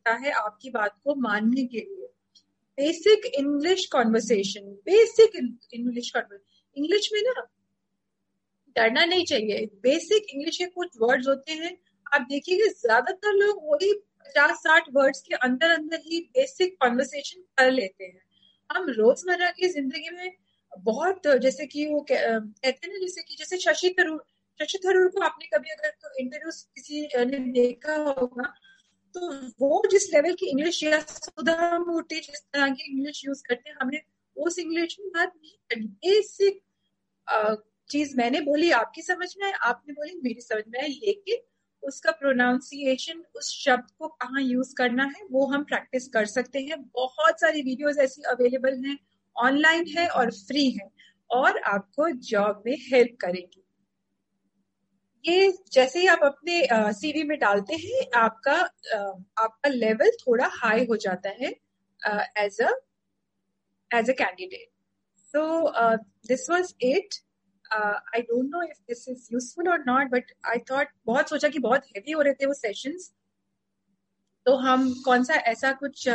सकता है आपकी बात को मानने के लिए। Basic English conversation, basic English conversation, English में ना डरना नहीं चाहिए। बेसिक इंग्लिश के कुछ वर्ड्स होते हैं, आप देखिएगा ज्यादातर लोग वही 50-60 वर्ड्स के अंदर अंदर ही बेसिक कॉन्वर्सेशन कर लेते हैं। हम रोजमर्रा की जिंदगी में बहुत, जैसे कि वो कहते हैं ना, जैसे शशि थरूर को आपने कभी अगर तो इंटरव्यू किसी ने देखा होगा, तो वो जिस लेवल की इंग्लिश, या सुधा मूर्ति जिस तरह की इंग्लिश यूज करते हैं, हमें उस इंग्लिश में बात नहीं करनी। बेसिक चीज मैंने बोली आपकी समझ में आए, आपने बोली मेरी समझ में आए, लेकिन उसका प्रोनाउंसिएशन, उस शब्द को कहाँ यूज करना है, वो हम प्रैक्टिस कर सकते हैं। बहुत सारी वीडियोस ऐसी अवेलेबल हैं, ऑनलाइन है और फ्री है, और आपको जॉब में हेल्प करेगी। ये जैसे ही आप अपने सीवी में डालते हैं, आपका लेवल थोड़ा हाई हो जाता है as a candidate. So this was it. I don't know if this is useful or not, but I thought, बहुत सोचा कि बहुत हेवी हो रहे थे वो सेशंस, तो हम कौन सा ऐसा कुछ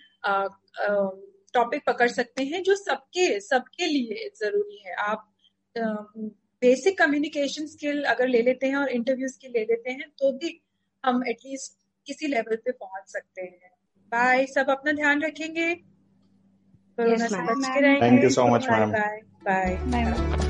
टॉपिक पकड़ सकते हैं जो सबके लिए जरूरी है। आप बेसिक कम्युनिकेशन स्किल अगर ले लेते हैं और इंटरव्यूज के ले लेते हैं, तो भी हम एटलीस्ट किसी लेवल पे पहुंच सकते हैं। बाय, सब अपना ध्यान रखेंगे, कोरोना से बच के रहेंगे। Thank you so much, bye ma'am. Bye bye.